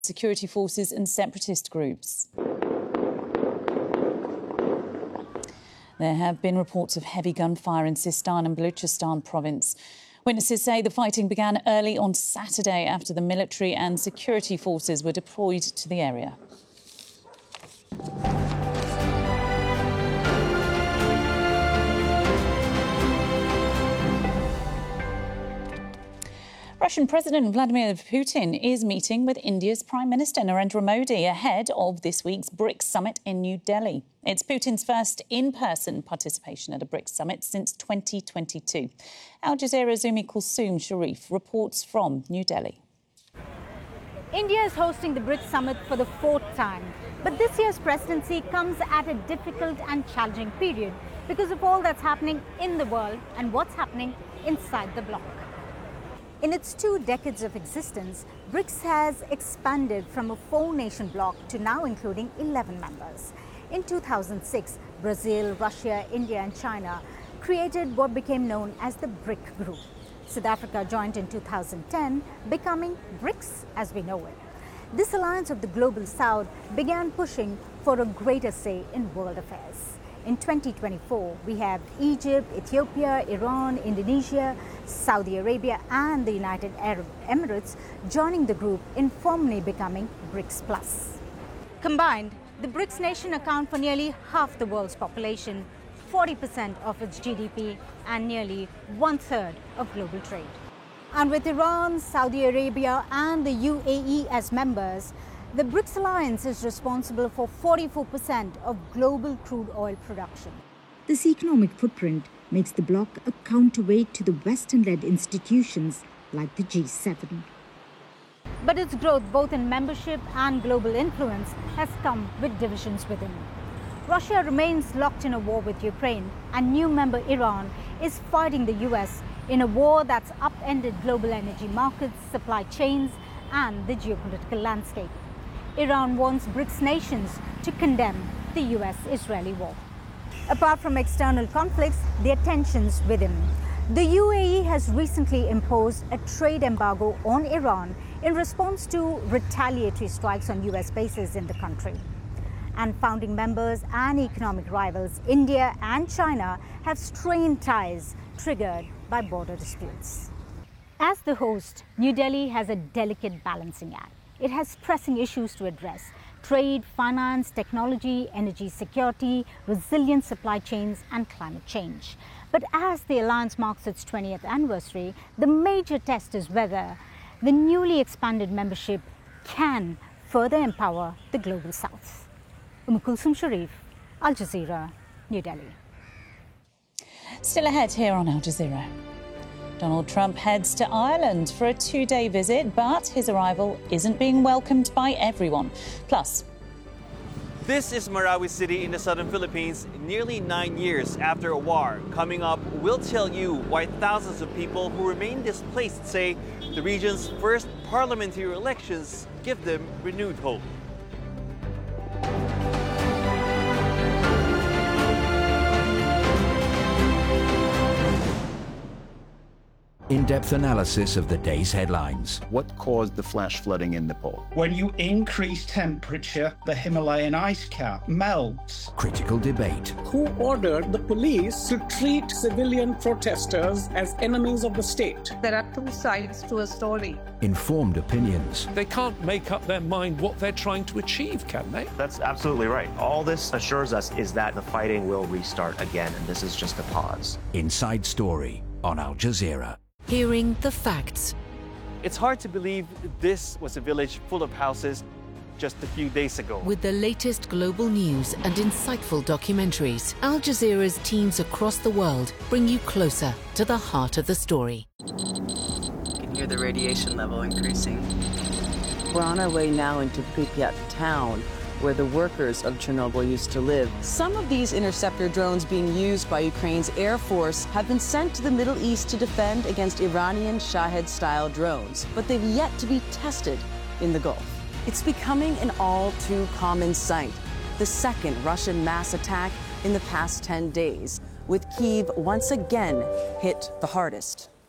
security forces and separatist groups. There have been reports of heavy gunfire in Sistan and Baluchistan province. Witnesses say the fighting began early on Saturday after the military and security forces were deployed to the area. Russian President Vladimir Putin is meeting with India's Prime Minister Narendra Modi ahead of this week's BRICS summit in New Delhi. It's Putin's first in-person participation at a BRICS summit since 2022. Al Jazeera's Umi Kulsoom Sharif reports from New Delhi. India is hosting the BRICS summit for the fourth time. But this year's presidency comes at a difficult and challenging period because of all that's happening in the world and what's happening inside the bloc. In its 2 decades of existence, BRICS has expanded from a 4-nation bloc to now including 11 members. In 2006, Brazil, Russia, India and China created what became known as the BRIC Group. South Africa joined in 2010, becoming BRICS as we know it. This alliance of the Global South began pushing for a greater say in world affairs. In 2024, we have Egypt, Ethiopia, Iran, Indonesia, Saudi Arabia and the United Arab Emirates joining the group in formally becoming BRICS Plus. Combined, the BRICS nations account for nearly half the world's population, 40% of its GDP and nearly 1/3 of global trade. And with Iran, Saudi Arabia and the UAE as members, the BRICS alliance is responsible for 44% of global crude oil production. This economic footprint makes the bloc a counterweight to the Western-led institutions like the G7. But its growth, both in membership and global influence, has come with divisions within. Russia remains locked in a war with Ukraine, and new member Iran is fighting the US in a war that's upended global energy markets, supply chains, and the geopolitical landscape. Iran wants BRICS nations to condemn the US-Israeli war. Apart from external conflicts, there are tensions within. The UAE has recently imposed a trade embargo on Iran in response to retaliatory strikes on US bases in the country. And founding members and economic rivals, India and China, have strained ties triggered by border disputes. As the host, New Delhi has a delicate balancing act. It has pressing issues to address: trade, finance, technology, energy security, resilient supply chains and climate change. But as the alliance marks its 20th anniversary, the major test is whether the newly expanded membership can further empower the Global South. Kulsoom Sharif, Al Jazeera, New Delhi. Still ahead here on Al Jazeera. Donald Trump heads to Ireland for a 2-day visit, but his arrival isn't being welcomed by everyone. Plus, this is Marawi City in the southern Philippines, nearly 9 years after a war. Coming up, we'll tell you why thousands of people who remain displaced say the region's first parliamentary elections give them renewed hope. In-depth analysis of the day's headlines. What caused the flash flooding in Nepal? When you increase temperature, the Himalayan ice cap melts. Critical debate. Who ordered the police to treat civilian protesters as enemies of the state? There are 2 sides to a story. Informed opinions. They can't make up their mind what they're trying to achieve, can they? That's absolutely right. All this assures us is that the fighting will restart again, and this is just a pause. Inside Story on Al Jazeera. Hearing the facts. It's hard to believe this was a village full of houses just a few days ago. With the latest global news and insightful documentaries, Al Jazeera's teams across the world bring you closer to the heart of the story. You can hear the radiation level increasing. We're on our way now into Pripyat town, where the workers of Chernobyl used to live. Some of these interceptor drones being used by Ukraine's Air Force have been sent to the Middle East to defend against Iranian Shahed-style drones, but they've yet to be tested in the Gulf. It's becoming an all too common sight, the second Russian mass attack in the past 10 days, with Kyiv once again hit the hardest.